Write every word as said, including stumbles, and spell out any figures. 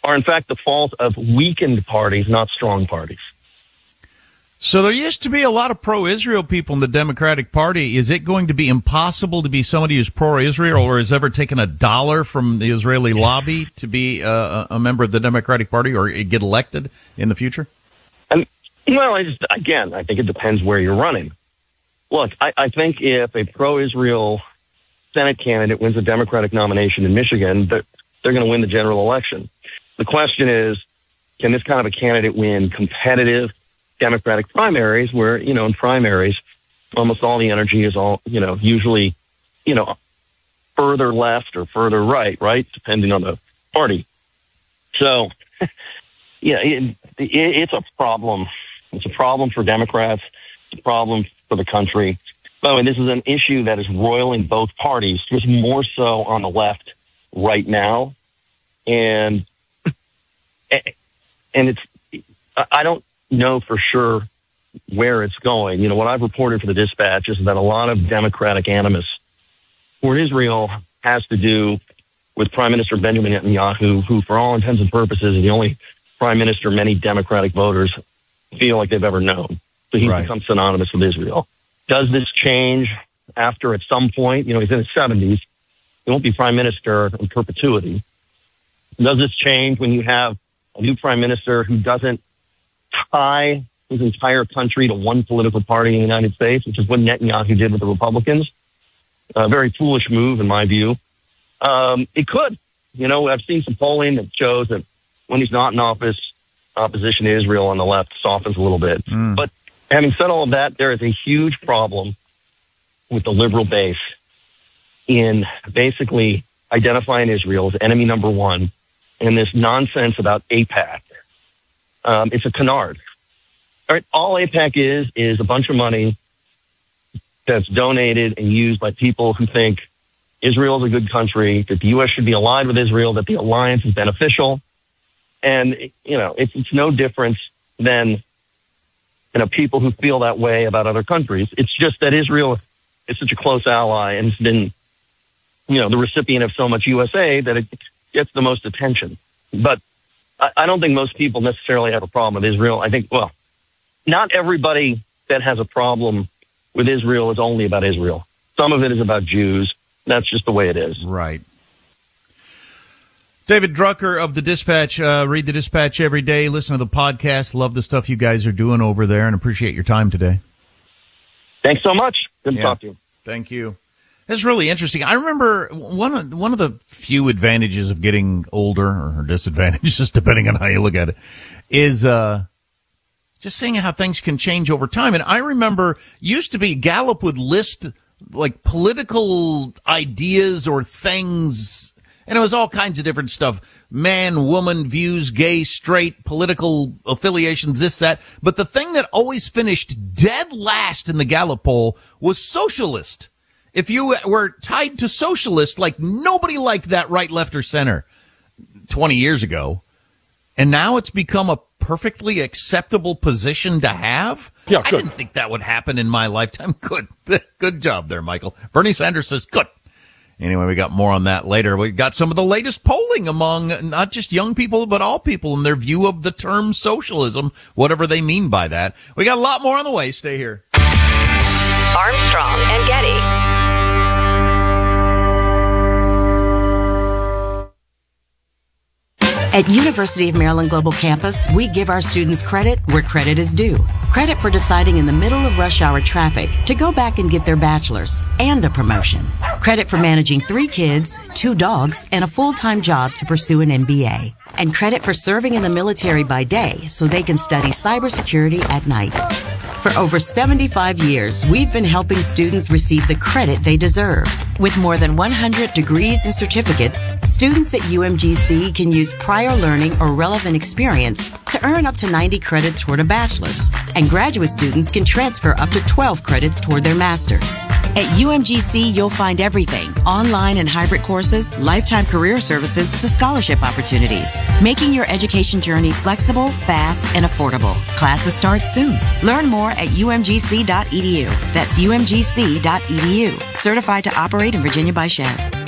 are in fact the fault of weakened parties, not strong parties. So there used to be a lot of pro-Israel people in the Democratic Party. Is it going to be impossible to be somebody who's pro-Israel or has ever taken a dollar from the Israeli lobby to be uh, a member of the Democratic Party or get elected in the future? And, well, I just, again, I think it depends where you're running. Look, I, I think if a pro-Israel Senate candidate wins a Democratic nomination in Michigan, they're, they're going to win the general election. The question is, can this kind of a candidate win competitive Democratic primaries where, you know, in primaries, almost all the energy is all, you know, usually, you know, further left or further right, right, depending on the party. So, yeah, it, it, it's a problem. It's a problem for Democrats. It's a problem for the country. By the way, this is an issue that is roiling both parties, just more so on the left right now. And, and it's, I don't know for sure where it's going. You know, what I've reported for the Dispatch is that a lot of Democratic animus toward Israel has to do with Prime Minister Benjamin Netanyahu, who for all intents and purposes is the only prime minister many Democratic voters feel like they've ever known. So he's Right. become synonymous with Israel. Does this change after at some point? You know, he's in his seventies. He won't be prime minister in perpetuity. Does this change when you have a new prime minister who doesn't tie his entire country to one political party in the United States, which is what Netanyahu did with the Republicans? A very foolish move, in my view. Um, it could. You know, I've seen some polling that shows that when he's not in office, opposition to Israel on the left softens a little bit. Mm. But having said all of that, there is a huge problem with the liberal base in basically identifying Israel as enemy number one and this nonsense about AIPAC. Um, it's a canard. All right, all AIPAC is is a bunch of money that's donated and used by people who think Israel is a good country, that the U S should be aligned with Israel, that the alliance is beneficial. And, you know, it's, it's no different than, you know, people who feel that way about other countries. It's just that Israel is such a close ally and it's been, you know, the recipient of so much U S aid that it gets the most attention. But I, I don't think most people necessarily have a problem with Israel. I think, well, not everybody that has a problem with Israel is only about Israel. Some of it is about Jews. That's just the way it is. Right. David Drucker of the Dispatch. Uh, read the Dispatch every day. Listen to the podcast. Love the stuff you guys are doing over there and appreciate your time today. Thanks so much. Good to yeah. talk to you. Thank you. It's really interesting. I remember one of, one of the few advantages of getting older, or disadvantages, depending on how you look at it, is uh, just seeing how things can change over time. And I remember used to be Gallup would list like political ideas or things, and it was all kinds of different stuff. Man, woman, views, gay, straight, political affiliations, this, that. But the thing that always finished dead last in the Gallup poll was socialist. If you were tied to socialist, like nobody liked that right, left, or center twenty years ago. And now it's become a perfectly acceptable position to have. Yeah, I didn't think that would happen in my lifetime. Good. Good job there, Michael. Bernie Sanders says good. Anyway, we got more on that later. We got some of the latest polling among not just young people, but all people in their view of the term socialism, whatever they mean by that. We got a lot more on the way. Stay here. Armstrong and Getty. At University of Maryland Global Campus, we give our students credit where credit is due. Credit for deciding in the middle of rush hour traffic to go back and get their bachelor's and a promotion. Credit for managing three kids, two dogs, and a full-time job to pursue an M B A. And credit for serving in the military by day so they can study cybersecurity at night. For over seventy-five years, we've been helping students receive the credit they deserve. With more than one hundred degrees and certificates, students at U M G C can use prior learning or relevant experience to earn up to ninety credits toward a bachelor's, and graduate students can transfer up to twelve credits toward their master's. At U M G C, you'll find everything: online and hybrid courses, lifetime career services to scholarship opportunities, making your education journey flexible, fast, and affordable. Classes start soon. Learn more at U M G C dot E D U. That's U M G C dot E D U. Certified to operate in Virginia by Chev.